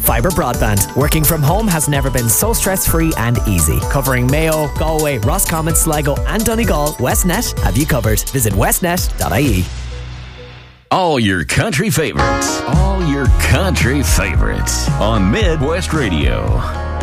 Fibre broadband. Working from home has never been so stress-free and easy. Covering Mayo, Galway, Roscommon, Sligo and Donegal, Westnet have you covered. Visit westnet.ie. All your country favorites. All your country favorites on Midwest Radio.